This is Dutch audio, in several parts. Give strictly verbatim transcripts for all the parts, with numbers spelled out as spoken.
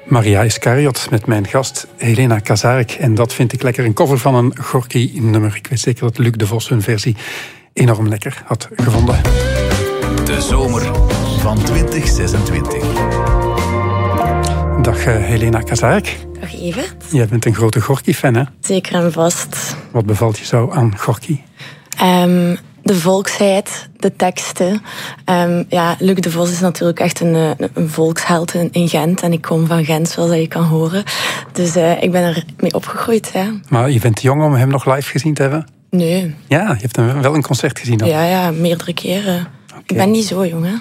Maria Iscariot met mijn gast Helena Kazarek. En dat vind ik lekker. Een cover van een Gorky-nummer. Ik weet zeker dat Luc de Vos hun versie enorm lekker had gevonden. De zomer van twintig zesentwintig. Dag uh, Helena Kazarek. Dag Evert. Jij bent een grote Gorky-fan, hè? Zeker en vast. Wat bevalt je zo aan Gorky? Um, de volksheid, de teksten. Um, ja, Luc de Vos is natuurlijk echt een, een volksheld in Gent. En ik kom van Gent, zoals je kan horen. Dus uh, ik ben er mee opgegroeid. Hè. Maar je bent te jong om hem nog live gezien te hebben? Nee. Ja, je hebt hem wel een concert gezien dan? Ja, ja, meerdere keren. Okay. Ik ben niet zo jong, hè.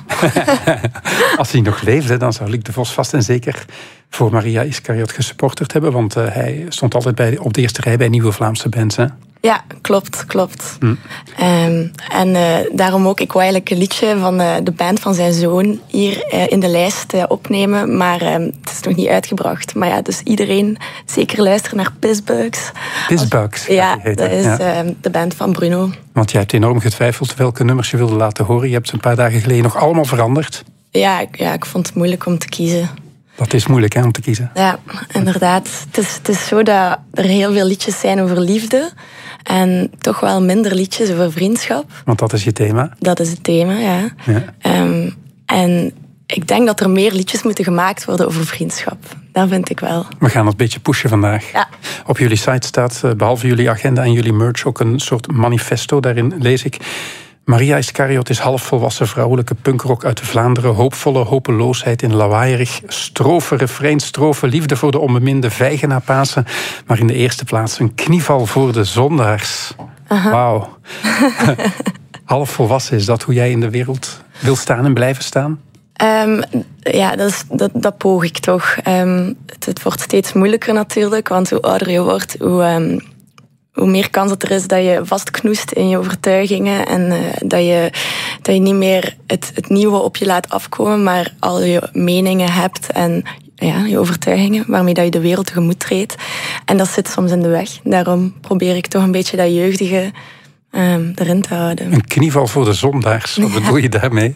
Als hij nog leefde, dan zou Luc de Vos vast en zeker voor Maria Iscariot gesupporterd hebben. Want uh, hij stond altijd bij, op de eerste rij bij Nieuwe Vlaamse bands, hè? Ja, klopt, klopt. Hm. Um, en uh, daarom ook, ik wou eigenlijk een liedje van uh, de band van zijn zoon hier uh, in de lijst uh, opnemen, maar uh, het is nog niet uitgebracht. Maar ja, dus iedereen zeker luisteren naar Pissbugs. Pissbugs? Ja, dat is ja. uh, de band van Bruno. Want jij hebt enorm getwijfeld welke nummers je wilde laten horen. Je hebt ze een paar dagen geleden nog allemaal veranderd. Ja, ik, ja, ik vond het moeilijk om te kiezen. Dat is moeilijk, hè, om te kiezen. Ja, inderdaad. Het is, het is zo dat er heel veel liedjes zijn over liefde. En toch wel minder liedjes over vriendschap. Want dat is je thema? Dat is het thema, ja. ja. Um, en ik denk dat er meer liedjes moeten gemaakt worden over vriendschap. Dat vind ik wel. We gaan het een beetje pushen vandaag. Ja. Op jullie site staat, behalve jullie agenda en jullie merch, ook een soort manifesto. Daarin lees ik: Maria Iscariot is halfvolwassen vrouwelijke punkrock uit Vlaanderen. Hoopvolle hopeloosheid in lawaaierig. Strofe, refrein, strofe, liefde voor de onbeminde, vijgen na Pasen. Maar in de eerste plaats een knieval voor de zondaars. Wauw. Halfvolwassen, is dat hoe jij in de wereld wil staan en blijven staan? Um, ja, dat, is, dat, dat poog ik toch. Um, het, het wordt steeds moeilijker natuurlijk, want hoe ouder je wordt, hoe... Um, hoe meer kans dat er is dat je vastknoest in je overtuigingen en uh, dat, je, dat je niet meer het, het nieuwe op je laat afkomen, maar al je meningen hebt en ja, je overtuigingen waarmee dat je de wereld tegemoet treedt. En dat zit soms in de weg. Daarom probeer ik toch een beetje dat jeugdige um, erin te houden. Een knieval voor de zondaars, wat bedoel je daarmee?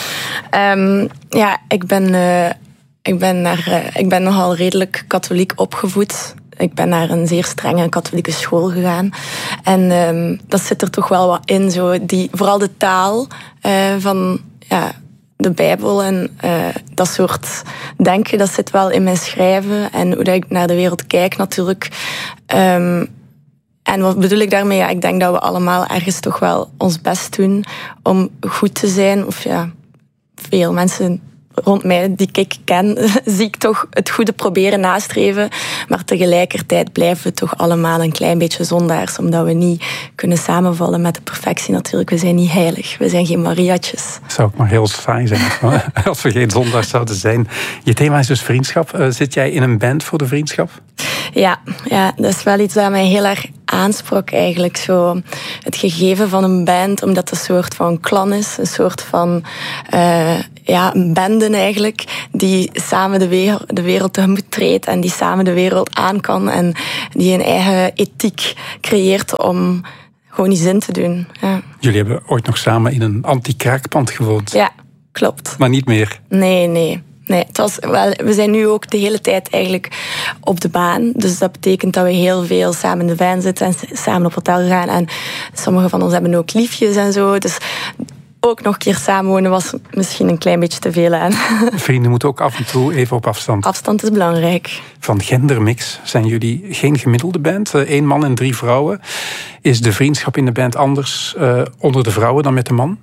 um, ja, ik ben, uh, ik, ben naar, uh, ik ben nogal redelijk katholiek opgevoed. Ik ben naar een zeer strenge katholieke school gegaan. En um, dat zit er toch wel wat in. Zo die, vooral de taal uh, van ja, de Bijbel en uh, dat soort denken, dat zit wel in mijn schrijven. En hoe dat ik naar de wereld kijk natuurlijk. Um, en wat bedoel ik daarmee? Ja, ik denk dat we allemaal ergens toch wel ons best doen om goed te zijn. Of ja, veel mensen rond mij die ik ken, zie ik toch het goede proberen nastreven. Maar tegelijkertijd blijven we toch allemaal een klein beetje zondaars, omdat we niet kunnen samenvallen met de perfectie natuurlijk. We zijn niet heilig, we zijn geen Mariatjes. Zou ook maar heel saai zijn als we geen zondaars zouden zijn. Je thema is dus vriendschap. Uh, zit jij in een band voor de vriendschap? Ja, ja, dat is wel iets dat mij heel erg aansprak eigenlijk. Zo het gegeven van een band, omdat het een soort van clan is, een soort van uh, ja, een bende eigenlijk, die samen de wereld, de wereld tegemoet treedt en die samen de wereld aan kan en die een eigen ethiek creëert om gewoon die zin te doen. Ja. Jullie hebben ooit nog samen in een anti-kraakpand gewoond. Ja, klopt. Maar niet meer? Nee, nee. Nee, het was wel, we zijn nu ook de hele tijd eigenlijk op de baan. Dus dat betekent dat we heel veel samen in de van zitten en samen op hotel gaan. En sommige van ons hebben ook liefjes en zo. Dus ook nog een keer samenwonen was misschien een klein beetje te veel aan. Vrienden moeten ook af en toe even op afstand. Afstand is belangrijk. Van gendermix zijn jullie geen gemiddelde band. Eén man en drie vrouwen. Is de vriendschap in de band anders uh, onder de vrouwen dan met de man?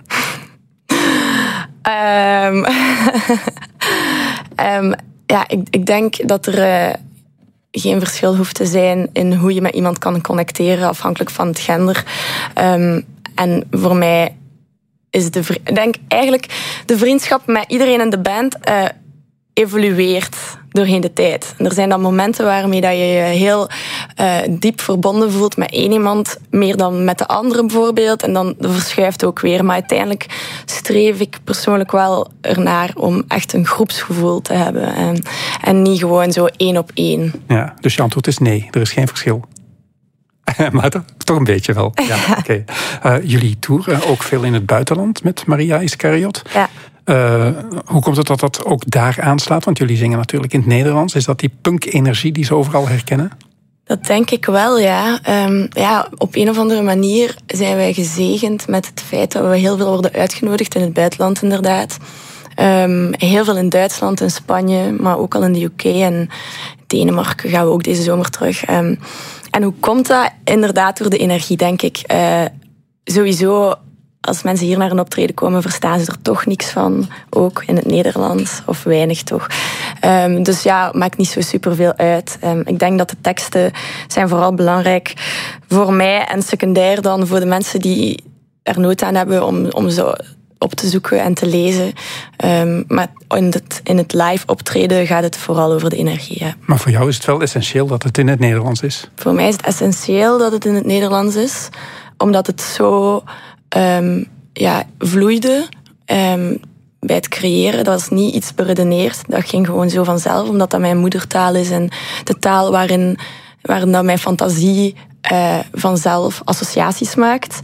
Um, um, ja, ik, ik denk dat er uh, geen verschil hoeft te zijn in hoe je met iemand kan connecteren, afhankelijk van het gender. Um, en voor mij is de vri- ik denk eigenlijk de vriendschap met iedereen in de band uh, evolueert doorheen de tijd. En er zijn dan momenten waarmee dat je je heel uh, diep verbonden voelt met één iemand, meer dan met de andere bijvoorbeeld. En dan verschuift ook weer. Maar uiteindelijk streef ik persoonlijk wel ernaar om echt een groepsgevoel te hebben. En, en niet gewoon zo één op één. Ja, dus je antwoord is nee, er is geen verschil. Maar toch, toch een beetje wel. Ja, okay. uh, jullie toeren ook veel in het buitenland met Maria Iscariot. Ja. Uh, hoe komt het dat dat ook daar aanslaat? Want jullie zingen natuurlijk in het Nederlands. Is dat die punk-energie die ze overal herkennen? Dat denk ik wel, ja. Um, ja. Op een of andere manier zijn wij gezegend met het feit dat we heel veel worden uitgenodigd in het buitenland, inderdaad. Um, heel veel in Duitsland en Spanje, maar ook al in de U K en Denemarken gaan we ook deze zomer terug. Um, en hoe komt dat? Inderdaad door de energie, denk ik. Uh, sowieso, als mensen hier naar een optreden komen, verstaan ze er toch niks van. Ook in het Nederlands, of weinig toch. Um, dus ja, maakt niet zo superveel uit. Um, ik denk dat de teksten zijn vooral belangrijk voor mij en secundair dan voor de mensen die er nood aan hebben om, om zo op te zoeken en te lezen. Um, maar in het, in het live optreden gaat het vooral over de energie. Ja. Maar voor jou is het wel essentieel dat het in het Nederlands is? Voor mij is het essentieel dat het in het Nederlands is, omdat het zo um, ja, vloeide um, bij het creëren. Dat was niet iets beredeneerd. Dat ging gewoon zo vanzelf, omdat dat mijn moedertaal is en de taal waarin, waarin dat mijn fantasie uh, vanzelf associaties maakt.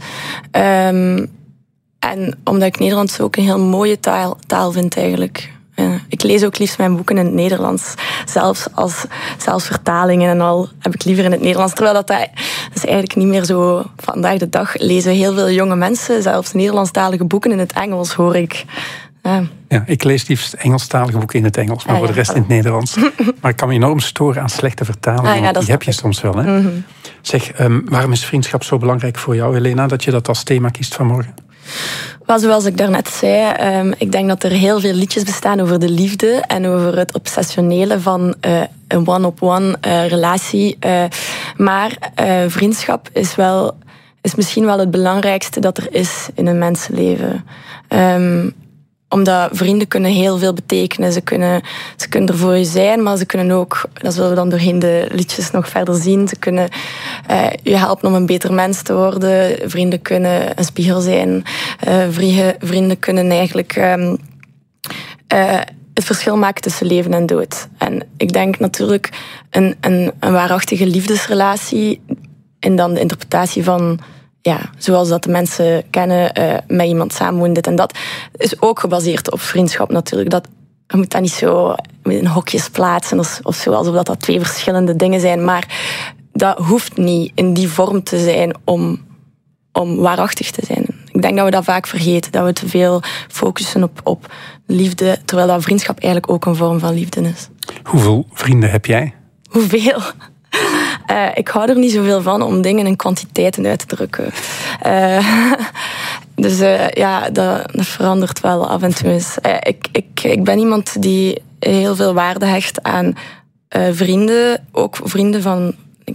Um, En omdat ik Nederlands ook een heel mooie taal, taal vind eigenlijk. Uh, ik lees ook liefst mijn boeken in het Nederlands. Zelfs als zelfs vertalingen en al heb ik liever in het Nederlands. Terwijl dat, dat is eigenlijk niet meer zo. Vandaag de dag lezen heel veel jonge mensen zelfs Nederlandstalige boeken in het Engels, hoor ik. Ja. Ja, ik lees liefst Engelstalige boeken in het Engels, maar ah, ja, voor de rest voilà. in het Nederlands. Maar ik kan me enorm storen aan slechte vertalingen. Ah, ja, die heb je soms wel. Hè? Mm-hmm. Zeg, um, waarom is vriendschap zo belangrijk voor jou, Helena, dat je dat als thema kiest vanmorgen? Wel, zoals ik daarnet zei, um, ik denk dat er heel veel liedjes bestaan over de liefde en over het obsessionele van uh, een one-op-one uh, relatie. Uh, maar uh, vriendschap is, wel, is misschien wel het belangrijkste dat er is in een mensenleven. Um, Omdat vrienden kunnen heel veel betekenen. Ze kunnen, ze kunnen er voor je zijn, maar ze kunnen ook, dat zullen we dan doorheen de liedjes nog verder zien, ze kunnen uh, je helpen om een beter mens te worden. Vrienden kunnen een spiegel zijn. Uh, vrienden, vrienden kunnen eigenlijk um, uh, het verschil maken tussen leven en dood. En ik denk natuurlijk een, een, een waarachtige liefdesrelatie en dan de interpretatie van, ja, zoals dat de mensen kennen, uh, met iemand samenwonen, dit en dat, is ook gebaseerd op vriendschap natuurlijk. Dat, je moet dat niet zo in hokjes plaatsen of, of zo, alsof dat, dat twee verschillende dingen zijn. Maar dat hoeft niet in die vorm te zijn om, om waarachtig te zijn. Ik denk dat we dat vaak vergeten, dat we te veel focussen op, op liefde, terwijl dat vriendschap eigenlijk ook een vorm van liefde is. Hoeveel vrienden heb jij? Hoeveel? Uh, ik hou er niet zoveel van om dingen in kwantiteiten uit te drukken. Uh, dus uh, ja, dat, dat verandert wel af en toe eens. Uh, ik, ik, ik ben iemand die heel veel waarde hecht aan uh, vrienden. Ook vrienden van ik,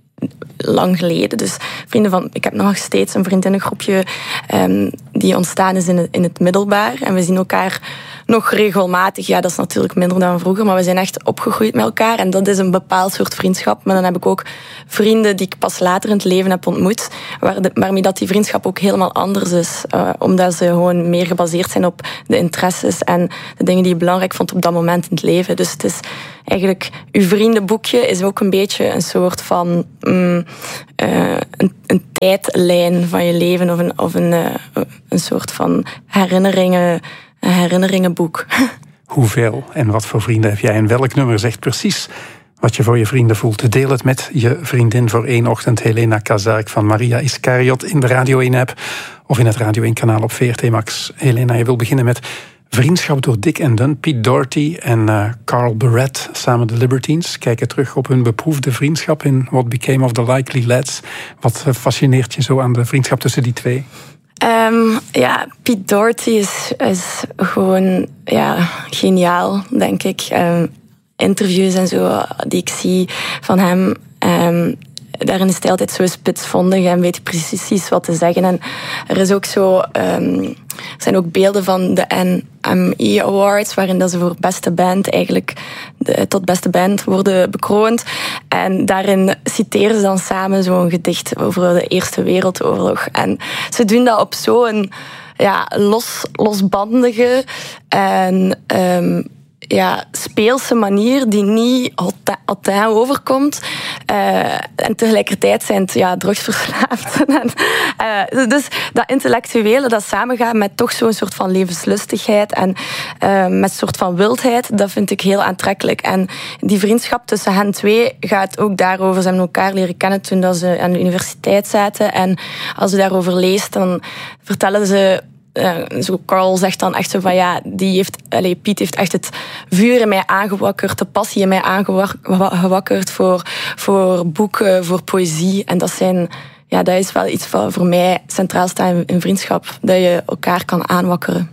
lang geleden. Dus vrienden van, ik heb nog steeds een vriendinnengroepje um, die ontstaan is in het, in het middelbaar. En we zien elkaar nog regelmatig. Ja, dat is natuurlijk minder dan vroeger, maar we zijn echt opgegroeid met elkaar. En dat is een bepaald soort vriendschap. Maar dan heb ik ook vrienden die ik pas later in het leven heb ontmoet, waar de, waarmee dat die vriendschap ook helemaal anders is. Uh, omdat ze gewoon meer gebaseerd zijn op de interesses en de dingen die je belangrijk vond op dat moment in het leven. Dus het is eigenlijk, uw vriendenboekje is ook een beetje een soort van mm, uh, een, een tijdlijn van je leven of een, of een, uh, een soort van herinneringen, een herinneringenboek. Hoeveel en wat voor vrienden heb jij en welk nummer zegt precies wat je voor je vrienden voelt? Deel het met je vriendin voor één ochtend, Helena Kazarek van Maria Iscariot, in de Radio één app of in het Radio één kanaal op V R T Max. Helena, je wil beginnen met Vriendschap door Dick en Dun. Pete Doherty en uh, Carl Barrett, samen de Libertines, kijken terug op hun beproefde vriendschap in What Became of the Likely Lads. Wat uh, fascineert je zo aan de vriendschap tussen die twee? Um, ja, Pete Doherty is, is gewoon ja, geniaal, denk ik. Um, interviews en zo die ik zie van hem, um, daarin is hij altijd zo spitsvondig en weet precies wat te zeggen. En er is ook zo, um, er zijn ook beelden van de N M E Awards, waarin dat ze voor beste band eigenlijk de, tot beste band worden bekroond. En daarin citeren ze dan samen zo'n gedicht over de Eerste Wereldoorlog. En ze doen dat op zo'n ja, los, losbandige en um, ja, speelse manier die niet hautain overkomt. Uh, en tegelijkertijd zijn het ja, drugsverslaafden. en, uh, dus dat intellectuele, dat samengaat met toch zo'n soort van levenslustigheid en uh, met een soort van wildheid, dat vind ik heel aantrekkelijk. En die vriendschap tussen hen twee gaat ook daarover. Ze hebben elkaar leren kennen toen dat ze aan de universiteit zaten. En als je daarover leest, dan vertellen ze... Uh, zo Carl zegt dan echt zo van ja, die heeft, allez, Piet heeft echt het vuur in mij aangewakkerd, de passie in mij aangewakkerd voor, voor boeken, voor poëzie. En dat zijn, ja, dat is wel iets wat voor mij centraal staat in, in vriendschap, dat je elkaar kan aanwakkeren.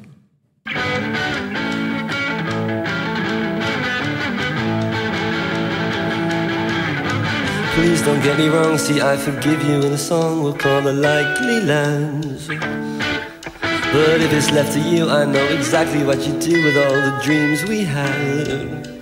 Please don't get me wrong, see I forgive you in a song we'll call the Likely Lands. But if it's left to you, I know exactly what you do with all the dreams we had.